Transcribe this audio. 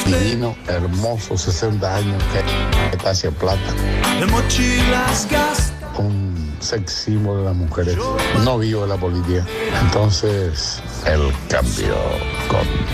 divino, hermoso, 60 años, que está hacia plata. Un sex símbolo de las mujeres. No vivo de la política. Entonces, el cambio con